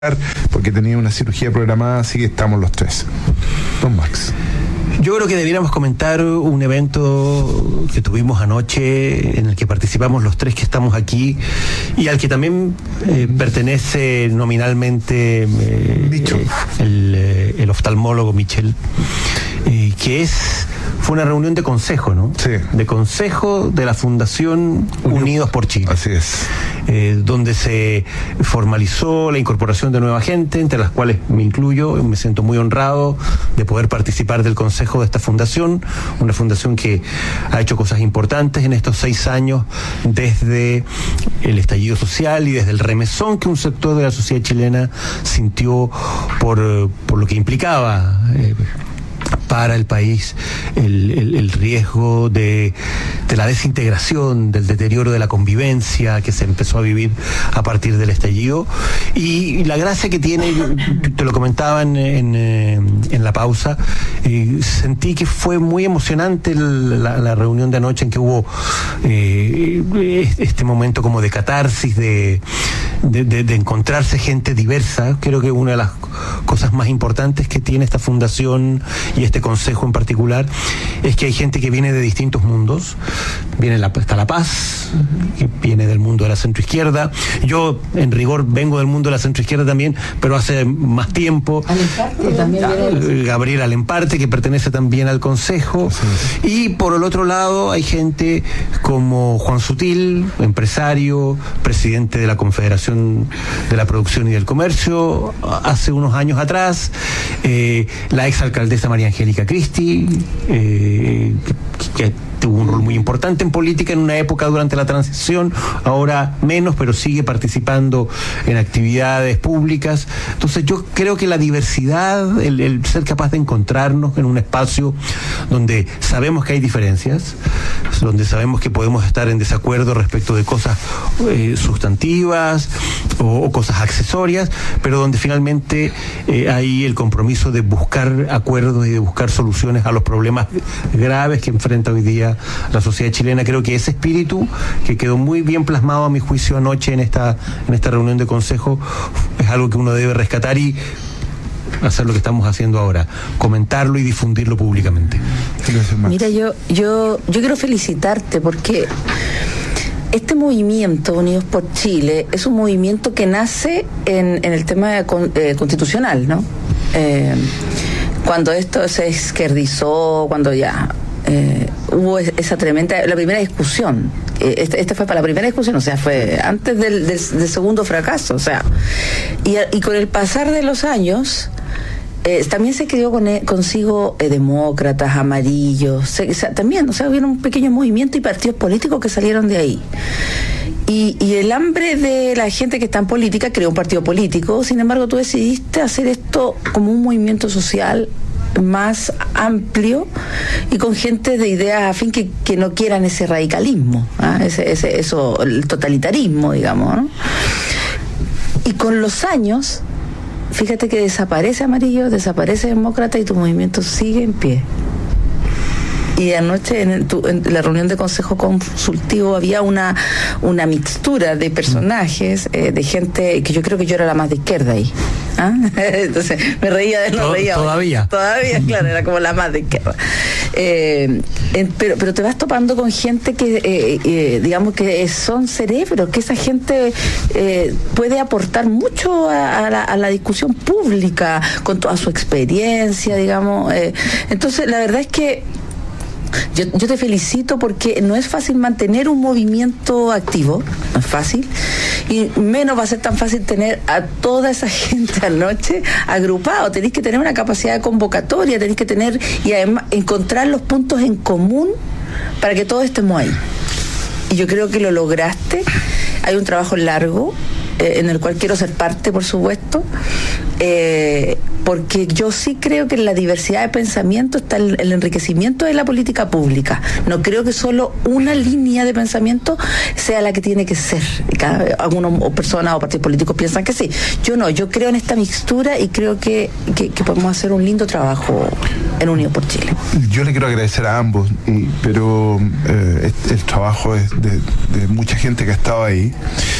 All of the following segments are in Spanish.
porque tenía una cirugía programada, así que estamos los tres. Don Max. Yo creo que debiéramos comentar un evento que tuvimos anoche en el que participamos los tres que estamos aquí y al que también pertenece nominalmente el oftalmólogo Michel, que fue una reunión de consejo, ¿no? Sí. De consejo de la Fundación Unidos por Chile. Así es. Donde se formalizó la incorporación de nueva gente, entre las cuales me incluyo. Me siento muy honrado de poder participar del consejo de esta fundación, una fundación que ha hecho cosas importantes en estos 6 años desde el estallido social y desde el remesón que un sector de la sociedad chilena sintió por lo que implicaba para el país el riesgo de la desintegración, del deterioro de la convivencia que se empezó a vivir a partir del estallido. Y la gracia que tiene, te lo comentaba en la pausa, sentí que fue muy emocionante la reunión de anoche en que hubo este momento como de catarsis, de encontrarse gente diversa. Creo que una de las cosas más importantes que tiene esta fundación y este consejo en particular es que hay gente que viene de distintos mundos. Está La Paz, que viene del mundo de la centroizquierda. Yo, en rigor, vengo del mundo de la centroizquierda también, pero hace más tiempo. Alemparte también viene. Gabriel Alemparte, que pertenece también al consejo. Y por el otro lado hay gente como Juan Sutil, empresario, presidente de la Confederación de la Producción y del Comercio, hace unos años atrás, la exalcaldesa María Angélica Cristi, que tuvo un rol muy importante en política en una época durante la transición, ahora menos, pero sigue participando en actividades públicas. Entonces yo creo que la diversidad, el ser capaz de encontrarnos en un espacio donde sabemos que hay diferencias, donde sabemos que podemos estar en desacuerdo respecto de cosas sustantivas o cosas accesorias, pero donde finalmente hay el compromiso de buscar acuerdos y de buscar soluciones a los problemas graves que enfrenta hoy día la sociedad chilena. Creo que ese espíritu, que quedó muy bien plasmado a mi juicio anoche en esta reunión de consejo, es algo que uno debe rescatar y hacer lo que estamos haciendo ahora, comentarlo y difundirlo públicamente. Mira, yo quiero felicitarte porque este movimiento Unidos por Chile es un movimiento que nace en el tema constitucional, ¿no? Cuando esto se izquierdizó, cuando ya hubo esa la primera discusión. Esta fue para la primera discusión, o sea, fue antes del segundo fracaso, o sea, y con el pasar de los años también se creó consigo demócratas, amarillos, también, o sea, hubo un pequeño movimiento y partidos políticos que salieron de ahí. Y el hambre de la gente que está en política creó un partido político. Sin embargo, tú decidiste hacer esto como un movimiento social más amplio y con gente de ideas afín que no quieran ese radicalismo, eso, el totalitarismo, digamos, ¿no? Y con los años, fíjate que desaparece Amarillo, desaparece Demócrata y tu movimiento sigue en pie. Y anoche en la reunión de consejo consultivo había una mixtura de personajes, de gente que yo creo que yo era la más de izquierda ahí. Entonces me reía de no reía. Todavía, claro, era como la más de izquierda. Pero te vas topando con gente que, digamos, que son cerebros, que esa gente puede aportar mucho a la discusión pública, con toda su experiencia, digamos. Entonces, la verdad es que yo te felicito porque no es fácil mantener un movimiento activo, no es fácil, y menos va a ser tan fácil tener a toda esa gente anoche agrupado. Tenés que tener una capacidad de convocatoria, tenés que tener y además encontrar los puntos en común para que todos estemos ahí. Y yo creo que lo lograste. Hay un trabajo largo en el cual quiero ser parte, por supuesto, porque yo sí creo que en la diversidad de pensamiento está el enriquecimiento de la política pública. No creo que solo una línea de pensamiento sea la que tiene que ser. Algunas personas o partidos políticos piensan que sí. Yo no, yo creo en esta mixtura y creo que podemos hacer un lindo trabajo en Unidos por Chile. Yo le quiero agradecer a ambos, pero el trabajo es de mucha gente que ha estado ahí.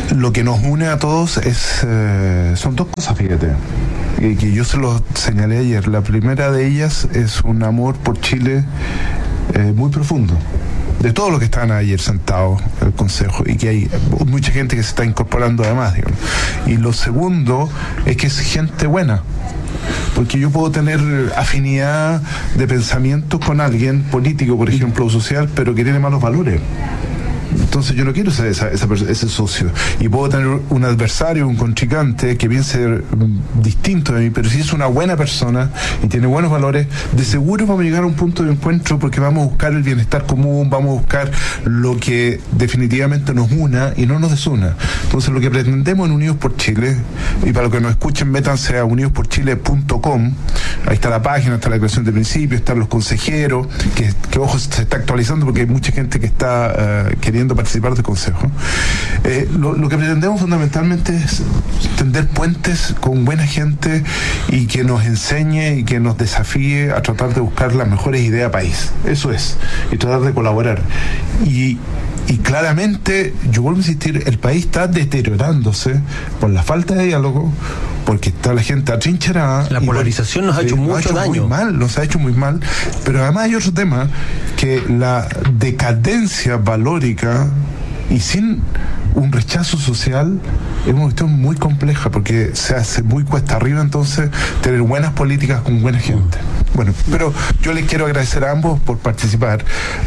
Lo que nos une a todos son dos cosas, fíjate, que yo se los señalé ayer. La primera de ellas es un amor por Chile muy profundo, de todos los que estaban ayer sentados en el Consejo, y que hay mucha gente que se está incorporando además, digamos. Y lo segundo es que es gente buena, porque yo puedo tener afinidad de pensamiento con alguien político, por ejemplo, o social, pero que tiene malos valores. Entonces yo no quiero ser ese socio. Y puedo tener un adversario, un contrincante que piense distinto de mí, pero si es una buena persona y tiene buenos valores, de seguro vamos a llegar a un punto de encuentro, porque vamos a buscar el bienestar común, vamos a buscar lo que definitivamente nos una y no nos desuna. Entonces lo que pretendemos en Unidos por Chile, y para los que nos escuchen, métanse a unidosporchile.com, ahí está la página, está la declaración de principios, están los consejeros, que ojo, se está actualizando porque hay mucha gente que está queriendo participar del Consejo. Lo que pretendemos fundamentalmente es tender puentes con buena gente y que nos enseñe y que nos desafíe a tratar de buscar las mejores ideas país. Eso es, y tratar de colaborar. Y claramente, yo vuelvo a insistir, el país está deteriorándose por la falta de diálogo, porque está la gente atrincherada. La polarización nos ha hecho mucho daño. Nos ha hecho muy mal, pero además hay otro tema, que la decadencia valórica y sin un rechazo social es una cuestión muy compleja, porque se hace muy cuesta arriba entonces tener buenas políticas con buena gente. Bueno, pero yo les quiero agradecer a ambos por participar.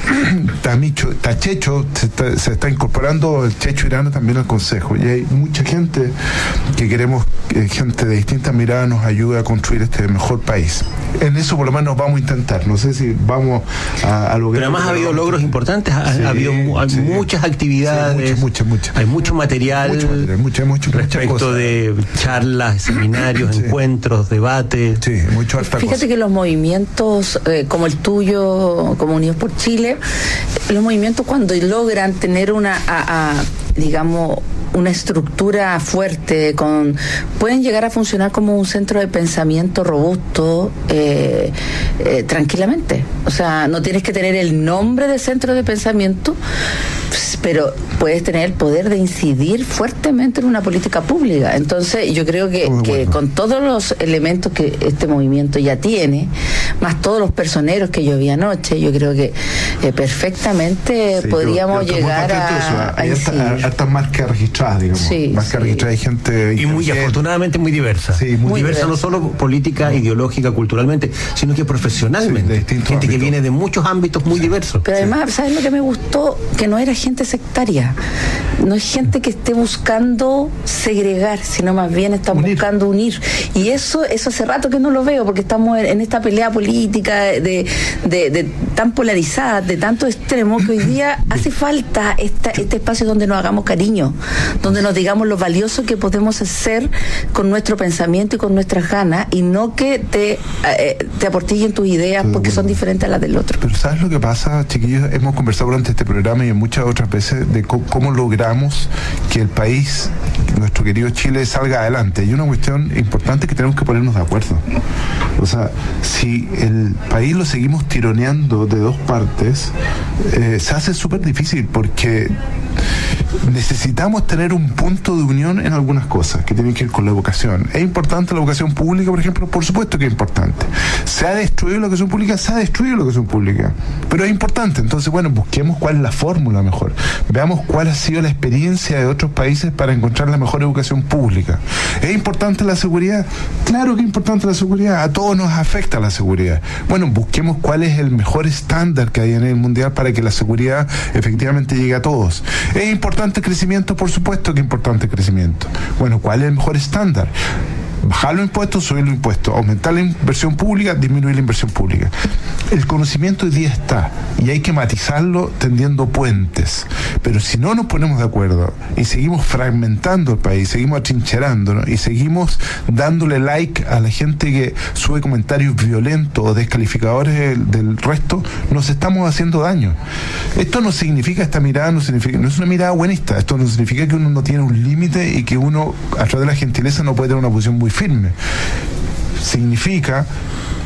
Está Checho, se está incorporando el Checho Irano también al Consejo, y hay mucha gente que queremos que gente de distintas miradas nos ayude a construir este mejor país. En eso por lo menos vamos a intentar. No sé si vamos a lograr. Pero además ha habido logros importantes, ha habido muchas actividades, muchas. Hay mucho material, respecto de charlas, seminarios, encuentros, debates. Sí, mucho harta Fíjate cosa. que los movimientos como el tuyo, como Unidos por Chile, los movimientos cuando logran tener digamos, una estructura fuerte, pueden llegar a funcionar como un centro de pensamiento robusto tranquilamente. O sea, no tienes que tener el nombre de centro de pensamiento, pero puedes tener el poder de incidir fuertemente en una política pública. Entonces yo creo que con todos los elementos que este movimiento ya tiene, más todos los personeros que yo vi anoche, yo creo que perfectamente podríamos llegar a incidir. Estas marcas registradas, digamos. Marcas registradas, hay gente... Y muy afortunadamente muy diversa. Sí, muy diversa, no solo política, ideológica, culturalmente, sino que profesionalmente. Gente que viene de muchos ámbitos muy diversos. Pero además, ¿sabes lo que me gustó? Que no era gente sectaria. No es gente que esté buscando segregar, sino más bien están buscando unir. Y eso hace rato que no lo veo, porque estamos en esta pelea política de tan polarizada, de tanto extremo, que hoy día hace falta este espacio donde nos hagamos cariño, donde nos digamos lo valioso que podemos hacer con nuestro pensamiento y con nuestras ganas, y no que te aportillen tus ideas porque son diferentes a las del otro. Pero ¿sabes lo que pasa, chiquillos? Hemos conversado durante este programa y en muchas otras veces de cómo logramos que el país, nuestro querido Chile, salga adelante. Y una cuestión importante es que tenemos que ponernos de acuerdo. O sea, si el país lo seguimos tironeando de dos partes, se hace súper difícil, porque necesitamos tener un punto de unión en algunas cosas que tienen que ver con la educación. ¿Es importante la educación pública, por ejemplo? Por supuesto que es importante. ¿Se ha destruido la educación pública? Se ha destruido la educación pública. Pero es importante. Entonces, bueno, busquemos cuál es la fórmula mejor. Veamos cuál ha sido la experiencia de otros países para encontrar la mejor educación pública. ¿Es importante la seguridad? Claro que es importante la seguridad. A todos nos afecta la seguridad. Bueno, busquemos cuál es el mejor estándar que hay en el mundial para que la seguridad efectivamente llegue a todos. ¿Es importante el crecimiento? Por supuesto que es importante el crecimiento. Bueno, ¿cuál es el mejor estándar? Bajar los impuestos, subir los impuestos, aumentar la inversión pública, disminuir la inversión pública. El conocimiento hoy día está y hay que matizarlo tendiendo puentes. Pero si no nos ponemos de acuerdo y seguimos fragmentando el país, seguimos atrincherándonos y seguimos dándole like a la gente que sube comentarios violentos o descalificadores del resto, nos estamos haciendo daño. Esto no significa, esta mirada no es una mirada buenista. Esto no significa que uno no tiene un límite y que uno, a través de la gentileza, no puede tener una posición muy firme. Significa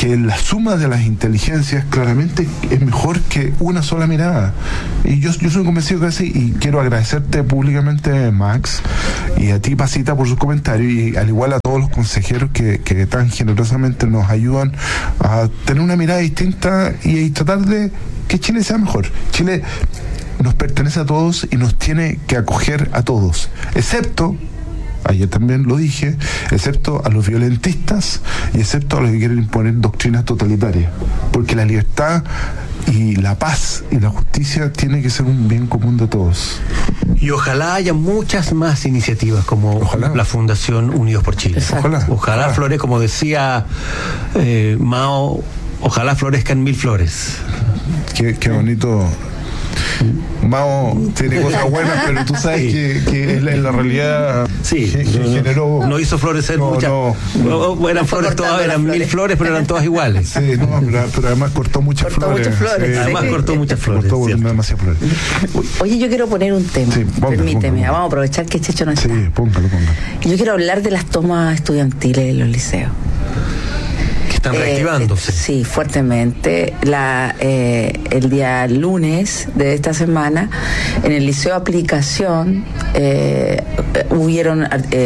que la suma de las inteligencias claramente es mejor que una sola mirada. Y yo soy convencido que así, y quiero agradecerte públicamente, Max, y a ti, Pasita, por sus comentarios, y al igual a todos los consejeros que tan generosamente nos ayudan a tener una mirada distinta y tratar de que Chile sea mejor. Chile nos pertenece a todos y nos tiene que acoger a todos, excepto, ayer también lo dije, excepto a los violentistas y excepto a los que quieren imponer doctrinas totalitarias, porque la libertad y la paz y la justicia tiene que ser un bien común de todos. Y ojalá haya muchas más iniciativas como la Fundación Unidos por Chile. Ojalá flore, como decía Mao, ojalá florezcan 1000 flores. Qué bonito. Mao tiene cosas buenas, pero tú sabes que en la realidad generó. No hizo florecer muchas. Eran flores todas, eran 1000 flores, pero eran todas iguales. Sí, pero además cortó muchas flores. Además cortó muchas flores. Cortó demasiadas flores. Oye, yo quiero poner un tema. Permíteme, vamos a aprovechar que Checho no está. Sí, póngalo. Yo quiero hablar de las tomas estudiantiles en los liceos. Están reactivándose. Sí, fuertemente. El día lunes de esta semana, en el Liceo Aplicación, hubieron,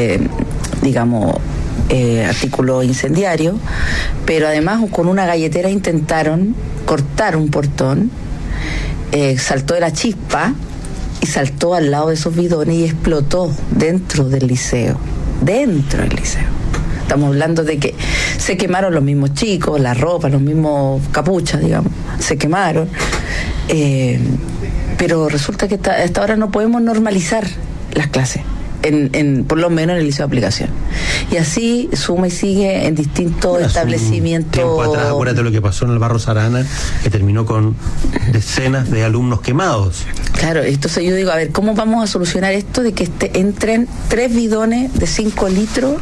artículos incendiarios, pero además con una galletera intentaron cortar un portón, saltó de la chispa y saltó al lado de esos bidones y explotó dentro del liceo. Estamos hablando de que se quemaron los mismos chicos, la ropa, los mismos capuchas, digamos, se quemaron. Pero resulta que hasta ahora no podemos normalizar las clases, por lo menos en el liceo de aplicación. Y así suma y sigue en distintos establecimientos. Tiempo atrás, acuérdate lo que pasó en el Barros Arana, que terminó con decenas de alumnos quemados. Claro, entonces yo digo, a ver, ¿cómo vamos a solucionar esto de que entren 3 bidones de 5 litros?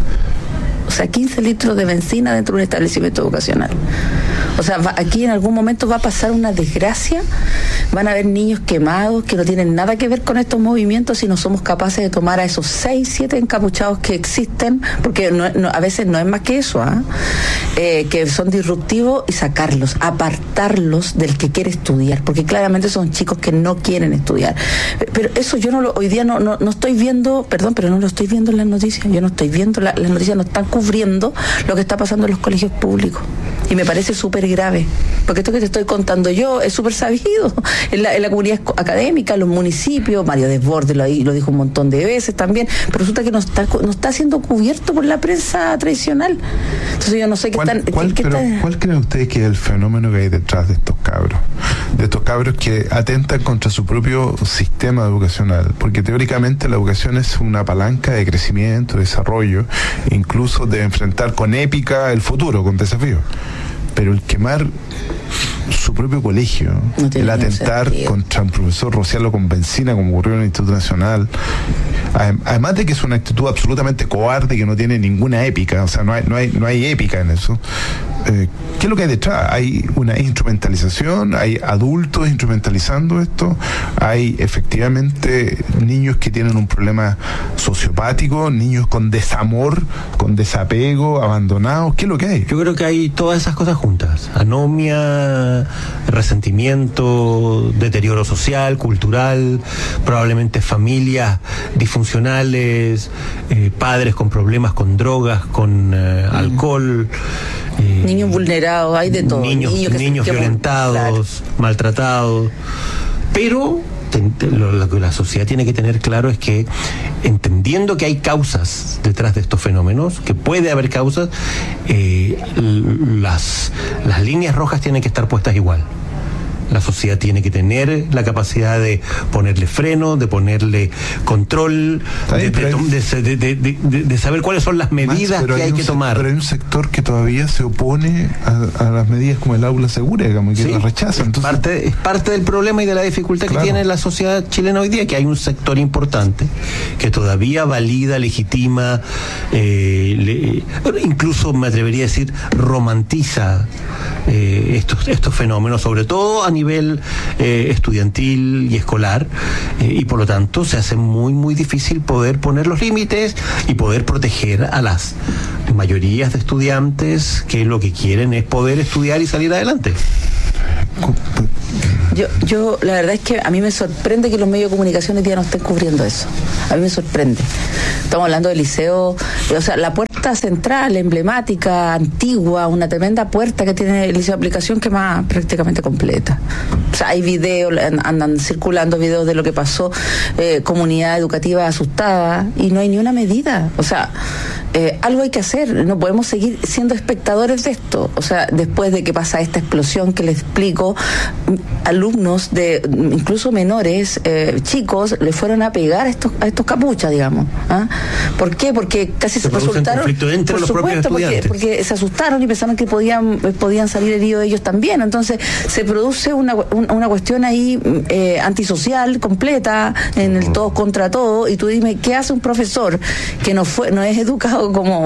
O sea, 15 litros de benzina dentro de un establecimiento educacional. O sea, aquí en algún momento va a pasar una desgracia, van a haber niños quemados que no tienen nada que ver con estos movimientos si no somos capaces de tomar a esos 6, 7 encapuchados que existen, porque a veces no es más que eso, que son disruptivos, y sacarlos, apartarlos del que quiere estudiar, porque claramente son chicos que no quieren estudiar. Pero eso yo hoy día no estoy viendo, perdón, pero no lo estoy viendo en las noticias. Yo no estoy viendo, las noticias no están cubriendo lo que está pasando en los colegios públicos. Y me parece súper grave, porque esto que te estoy contando yo es súper sabido en la comunidad académica, en los municipios. Mario Desbordes lo dijo un montón de veces también, pero resulta que no está siendo cubierto por la prensa tradicional. Entonces yo no sé ¿Cuál creen ustedes que es el fenómeno que hay detrás de estos cabros? De estos cabros que atentan contra su propio sistema educacional, porque teóricamente la educación es una palanca de crecimiento, de desarrollo, incluso de enfrentar con épica el futuro, con desafíos. Pero el quemar su propio colegio, el atentar contra un profesor, rociarlo con benzina, como ocurrió en el Instituto Nacional, además de que es una actitud absolutamente cobarde que no tiene ninguna épica, o sea, no hay épica en eso. ¿Qué es lo que hay detrás? Hay una instrumentalización, hay adultos instrumentalizando esto, hay efectivamente niños que tienen un problema sociopático, niños con desamor, con desapego, abandonados. ¿Qué es lo que hay? Yo creo que hay todas esas cosas juntas: anomia, resentimiento, deterioro social, cultural, probablemente familias disfuncionales, padres con problemas con drogas, con alcohol, niños vulnerados, hay de todo. Niños violentados, maltratados. Pero lo que la sociedad tiene que tener claro es que, entendiendo que hay causas detrás de estos fenómenos, que puede haber causas, las líneas rojas tienen que estar puestas igual. La sociedad tiene que tener la capacidad de ponerle freno, de ponerle control, de saber cuáles son las medidas que hay que tomar. Pero hay un sector que todavía se opone a las medidas como el aula segura, digamos, que las rechaza. Entonces, es parte del problema y de la dificultad que tiene la sociedad chilena hoy día, que hay un sector importante que todavía valida, legitima, incluso me atrevería a decir romantiza estos fenómenos, sobre todo a nivel estudiantil y escolar, y por lo tanto se hace muy, muy difícil poder poner los límites y poder proteger a las mayorías de estudiantes que lo que quieren es poder estudiar y salir adelante. Yo la verdad es que a mí me sorprende que los medios de comunicación hoy día no estén cubriendo eso. A mí me sorprende. Estamos hablando del liceo, o sea, la puerta central, emblemática, antigua, una tremenda puerta que tiene el liceo de aplicación que más prácticamente completa. O sea, hay videos, andan circulando videos de lo que pasó, comunidad educativa asustada, y no hay ni una medida. O sea, algo hay que hacer, no podemos seguir siendo espectadores de esto. O sea, después de que pasa esta explosión que les explico, alumnos de incluso menores, chicos, le fueron a pegar a estos capuchas, digamos. ¿Ah? ¿Por qué? Porque casi se resultaron, entre los propios estudiantes. porque se asustaron y pensaron que podían salir heridos ellos también. Entonces se produce una cuestión ahí antisocial completa, en el todos contra todos, y tú dime, ¿qué hace un profesor que no es educado como